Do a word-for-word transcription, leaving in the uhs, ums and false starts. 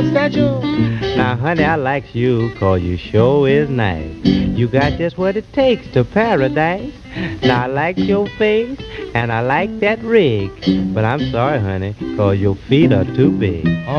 statue. Now, honey, I likes you 'cause you sure is nice. You got just what it takes to paradise. Now, I like your face and I like that rig. But I'm sorry, honey, 'cause your feet are too big.